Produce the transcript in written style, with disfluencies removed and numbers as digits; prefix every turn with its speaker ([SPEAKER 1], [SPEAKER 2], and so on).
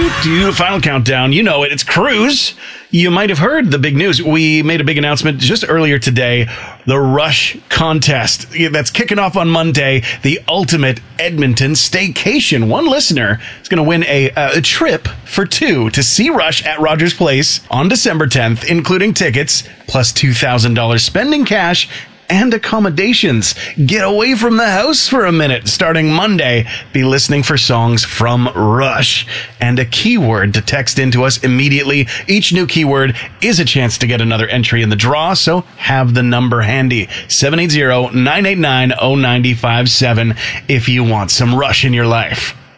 [SPEAKER 1] Final countdown. You know it. It's Cruise. You might have heard the big news. We made a big announcement just earlier today. The Rush contest that's kicking off on Monday. The ultimate Edmonton staycation. One listener is going to win a trip for two to see Rush at Rogers Place on December 10th, including tickets plus $2,000 spending cash and accommodations. Get away from the house for a minute. Starting Monday, be listening for songs from Rush and a keyword to text into us immediately. Each new keyword is a chance to get another entry in the draw, so have the number handy. 780-989-0957 if you want some Rush in your life.